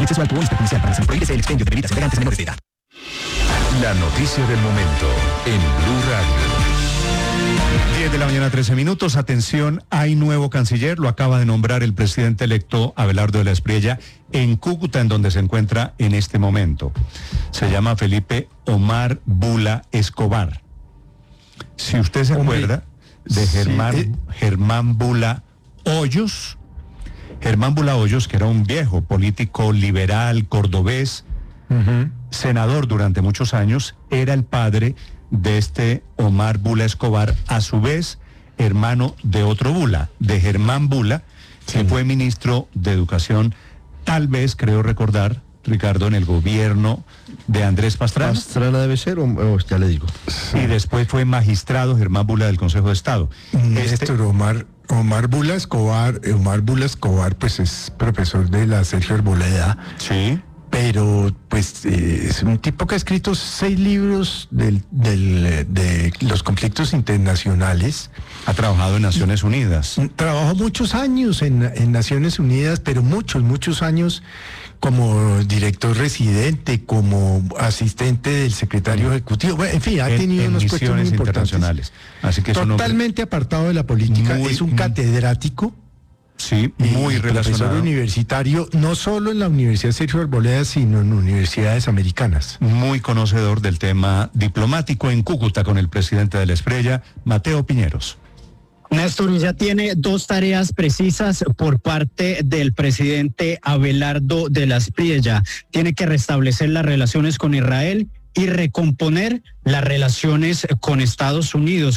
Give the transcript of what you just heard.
Acceso al bonus perjudicial para prohíbirse el expendio de bebidas elegantes menores de edad. La noticia del momento en Blue Radio. 10 de la mañana, 13 minutos. Atención, hay nuevo canciller. Lo acaba de nombrar el presidente electo Abelardo de la Espriella en Cúcuta, en donde se encuentra en este momento. Se llama Felipe Omar Bula Escobar. Si usted se acuerda de Germán Bula Hoyos, Germán Bula Hoyos, que era un viejo político liberal, cordobés, senador durante muchos años, era el padre de este Omar Bula Escobar, a su vez hermano de otro Bula, de Germán Bula, que fue ministro de Educación, tal vez, creo recordar, Ricardo, en el gobierno de Andrés Pastrana. Pastrana debe ser, o ya le digo. Y después fue magistrado Germán Bula del Consejo de Estado. Néstor, Omar Bula Escobar, pues es profesor de la Sergio Arboleda. Sí. Pero pues es un tipo que ha escrito 6 libros de los conflictos internacionales. Ha trabajado en Naciones Unidas. Trabajó muchos años en Naciones Unidas, pero muchos años como director residente, como asistente del secretario ejecutivo. Bueno, en fin, ha tenido unos puestos muy importantes. Así que totalmente apartado de la política, es un catedrático. Sí, muy relacionado. Profesor universitario, no solo en la Universidad Sergio Arboleda, sino en universidades americanas. Muy conocedor del tema diplomático en Cúcuta con el presidente de la Espriella, Mateo Piñeros. Néstor, ya tiene 2 tareas precisas por parte del presidente Abelardo de la Espriella. Tiene que restablecer las relaciones con Israel y recomponer las relaciones con Estados Unidos.